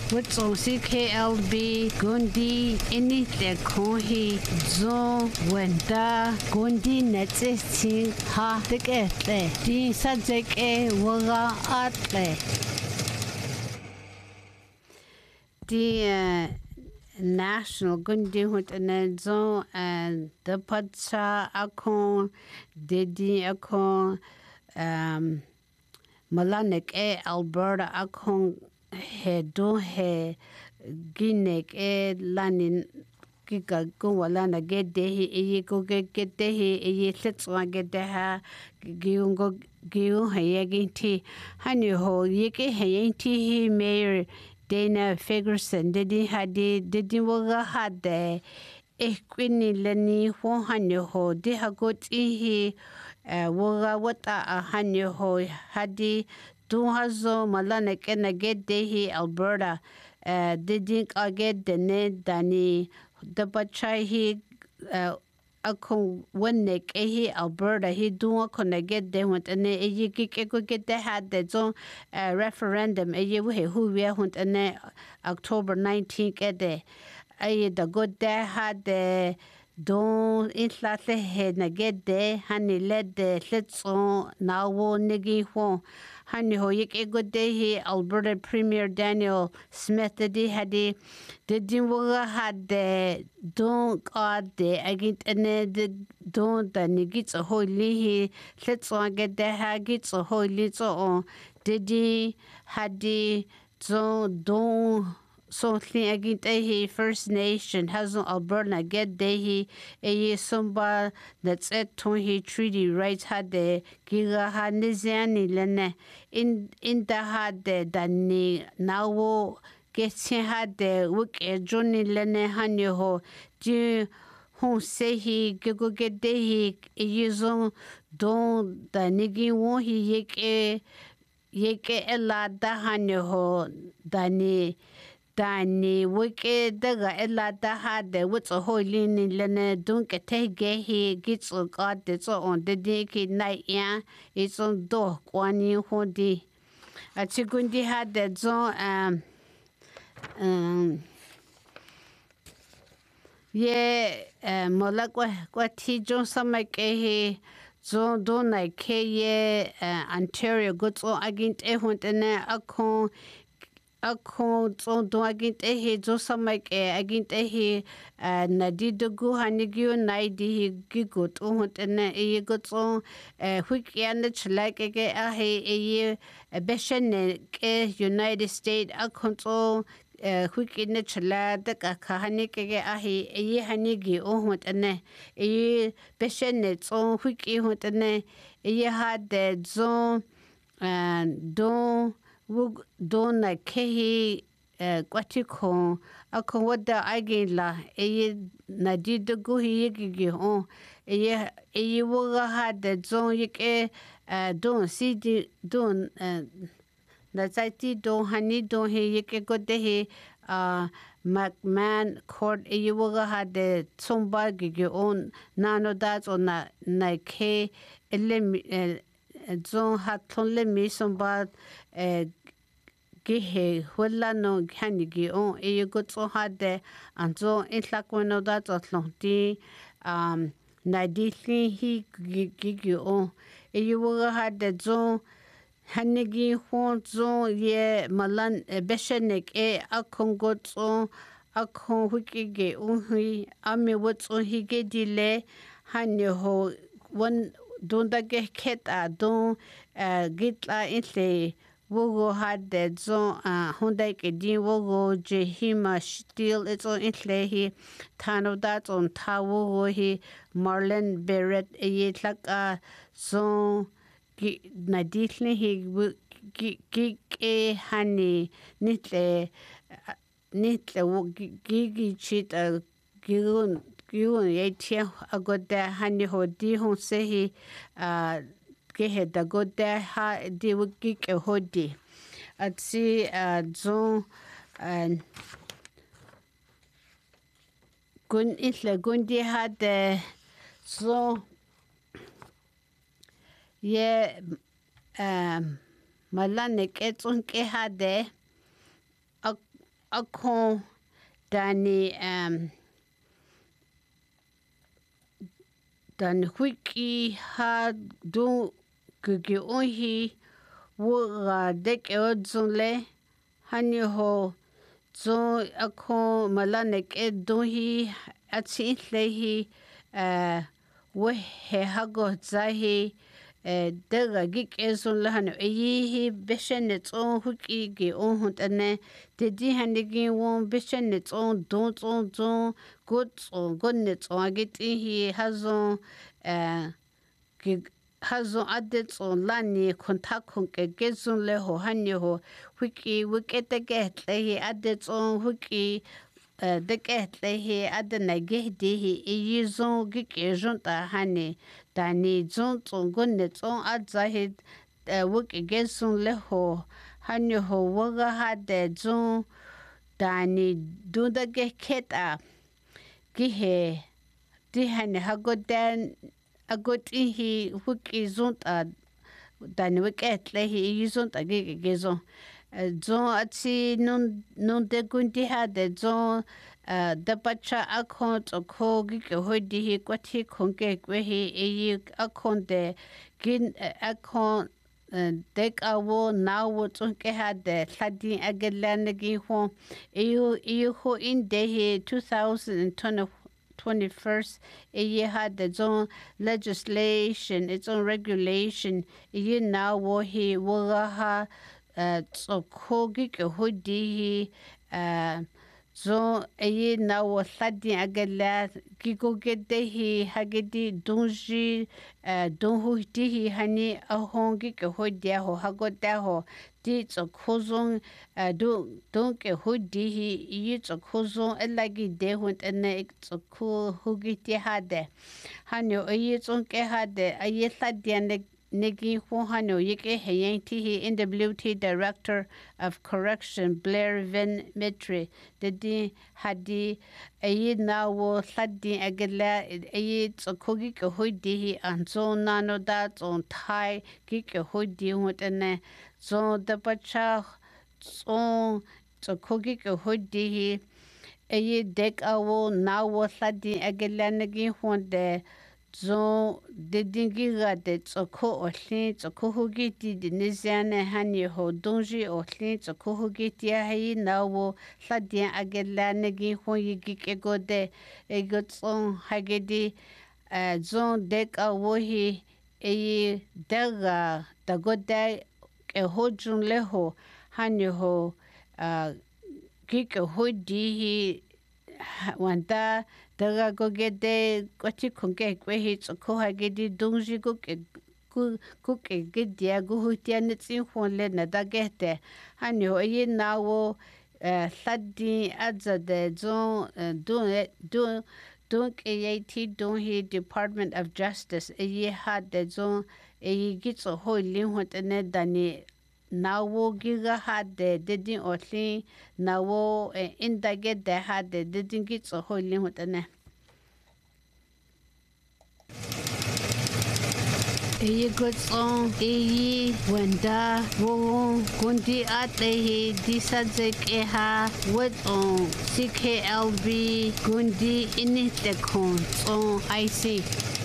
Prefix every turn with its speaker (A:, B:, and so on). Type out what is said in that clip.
A: What's CKLB Gundi Ini Le Kohi Zo Wenda Gundi Netsi Ha Deke Di Sajeke Waga Atle Di National Gundi Hutenezo and the Pacha Akon Didi Akon Malanek Alberta Akon he do he ginek lanin kika go wala na get de he go get de he sets one get de ha giungo giu he ginti hani ho yeke he he mayor Dana Ferguson didn't waga had de equini leni ho hani ho de ha got he waga wata a hani ho hadi Duhazo Malanek and a get dehi Alberta didn't get the net Dani the Bachai Akon one neck Alberta he do a get them with an a could get the had the zone referendum a year who we want an October 19th at the the good there had the don't it like the head na get there honey let the let's on now niggy ho honey ho yik good day he Alberta Premier Daniel Smith the didn't had the don't got the again and the don't the nigits a holy he let's on get the hagits a holy so on did he had the don't so again he First Nation has no Alberta get he a somba that's it to he treaty rights had the giga had nizani lene in the had the dani now gets had the work a journey lene hanyo do who say he go get he use on don't the nigi won he yeke a lot da hanyo dani Dani wiki daga ella da hade what's a holy in lene dunk a take he gets a god that's on the dicky night ya it's on door one you hodi a chikundi had that zone molakwa kwati jo samake he zo don't like ye Ontario goods on against a hunt and a Ako so do agint he jo samak agint he nadi dogu hanigyo naidi gigot ohot and e got so quick and like a he a beshen United States a control quick in the chala the kahanik a he hanigi ohot and e beshen so quick ehot and e had the zone and don't don't like kehi kwatiko ako wada agila nadido guhi yigi on e woga had the zone yike don't see the don't the site don't honey don't he yike go de McMahon court e woga had the somba gigi on nano that's on na ke zone had tonle me somba Gihe Hula no Hanigi on a good so hard there and so it's like one of that of Lonti Nadisi he gig you on a you will had the zone Hanigi Hon zone ye Malan Beshenik a Congo so a con wiki unhi Ami what's on he get delay Hanyo one don't get cat don't get la in Wogo had that zone Hyundai Kedin Wogo Jehima Steel it's on Itlehi Tano that on Tawo he Marlon Barrett a like zone Naditli he gig a honey nitle gigi cheat a gigun ye tia a good there honey ho di hon say he Gehe da go there ha de wiki a hodi at see zone and gun isla gundi had the so ye malanik etsun ke had akon dani dan wiki ha do kuki onhi wo dek odzule hani ho zo akon malanek edonhi atsi lehi we he hago zahi daga gik ezun lahano eyihi beshenets on huki gi on huntane dedi hanigi won beshenets on don gut on gonnets on agitihi hazon hazon adets on lani kontakon ke gezun leho hanyo huki wikete getlehi adets on huki deketlehi adana gehdihi iyizon gikejon ta hani tani zon gonnets on adzahi wiki gezun leho hanyo ho waga hade zon tani dunda geketa gihe dihani hagodan agotihi wiki zonta tani wiketlehi iyizon ta gezon zon atsi non de gundi hade zon da pacha akon tsoko gike hodihi kwati konke kwehi eyi akon de gin akon dek awo nawo tsonke hade ladin agelanegi ho eyu ho indehi 2021 eyi hade zon legislation its own regulation eyi nawo hi waha tsoko gike hodihi zo eyi nawo ladin agala gigo gedehi hagedi donji donhu dihi hani ahon gike hodia ho hagoda ho di tsokozon donke hodihi yi tsokozon elagi dehunt ene tsoko hugiti hade hanyo eyi tsonke hade ayi ladian Negi Juhano Yike Hayentihi NWT Director of Correction Blair Van Metri Dedi Hadi Ayi Nawo Sadi Agala Ayi Tsokogi Hoidihi and Zon Nano Dat on Thai Gike Hoidi Wutene Zon Dapacha Zon Tsokogi Hoidihi Ayi Dek Awo Nawo Sadi Agala Negi Honde zo de dingiga de tsoko ohlin tsoko hugiti dinesiane hani ho donji ohlin tsoko hugiti hai nawo ladien agela negi hoyigi kegode egotson hagedi zon dek awohi e daga dagoda ke hojun leho hani ho gike hodihi wanda daga gogede kwati konge kwehi tsoko hagedi donji goke kuke gedia guhutia netsin honle na dagete hani ho yi nawo sadi azade zon don KAT don hi Department of Justice yi hade zon yi gitso hoilin hotene dani nawo giga hade dedin otli nawo indage de hade dedin gitso hoilin hotene eyi gotson eyi wenda wo gundi atehi disadzeke ha weton CKLB gundi inite kon son IC